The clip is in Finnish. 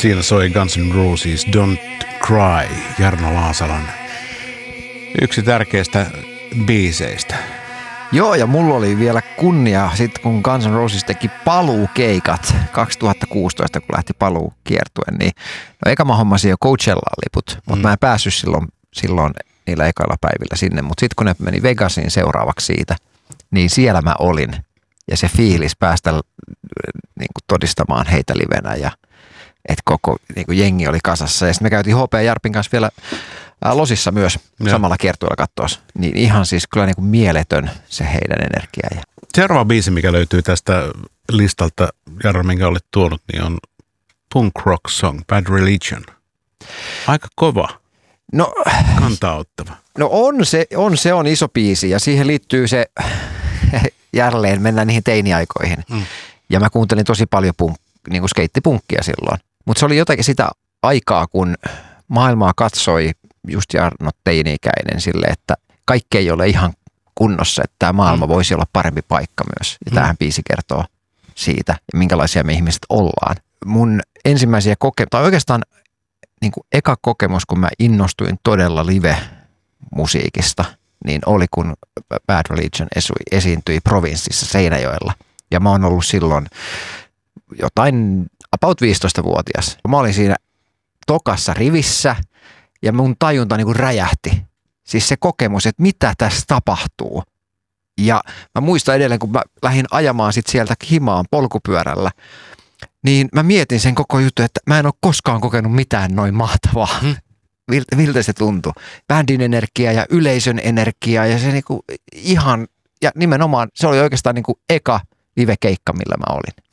Siinä soi Guns N' Roses Don't Cry, Jarno Laasalon yksi tärkeistä biiseistä. Joo, ja mulla oli vielä kunnia sitten, kun Guns N' Roses teki paluukeikat 2016, kun lähti paluukiertuen, niin no eka mä hommasin jo Coachellaan-liput, mutta mä en päässyt silloin niillä ekalla päivillä sinne, mutta sitten kun ne meni Vegasiin seuraavaksi siitä, niin siellä mä olin ja se fiilis päästä niin kuin todistamaan heitä livenä ja että koko niin kuin jengi oli kasassa. Ja sitten me käytiin HP Jarpin kanssa vielä Losissa myös samalla kiertueella katsoa. Niin ihan siis kyllä niin kuin mieletön se heidän energia. Seuraava biisi, mikä löytyy tästä listalta, Jarro, minkä olet tuonut, niin on punk rock song, Bad Religion. Aika kova. No, kantaa ottava. No se on iso biisi ja siihen liittyy se, jälleen mennään niihin teiniaikoihin. Ja mä kuuntelin tosi paljon niin kuin skeittipunkkia silloin. Mutta se oli jotenkin sitä aikaa, kun maailmaa katsoi just Jarno teini-ikäinen sille, että kaikki ei ole ihan kunnossa, että tämä maailma voisi olla parempi paikka myös. Ja tämähän biisi kertoo siitä, ja minkälaisia me ihmiset ollaan. Mun ensimmäisiä tai oikeastaan niin kuin eka kokemus, kun mä innostuin todella live-musiikista, niin oli kun Bad Religion esiintyi Provinssissa Seinäjoella. Ja mä oon ollut silloin jotain about 15-vuotias. Mä olin siinä tokassa rivissä ja mun tajunta niin kuin räjähti. Siis se kokemus, että mitä tässä tapahtuu. Ja mä muistan edelleen, kun mä lähdin ajamaan sit sieltä himaan polkupyörällä, niin mä mietin sen koko juttu, että mä en ole koskaan kokenut mitään noin mahtavaa. Miltä se tuntui. Bändin energia ja yleisön energia ja se niinku ihan, ja nimenomaan se oli oikeastaan niinku eka live-keikka, millä mä olin.